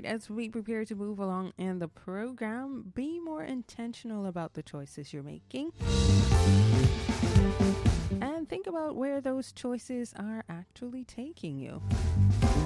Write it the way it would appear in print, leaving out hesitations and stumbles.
as we prepare to move along in the program, be more intentional about the choices you're making. And think about where those choices are actually taking you.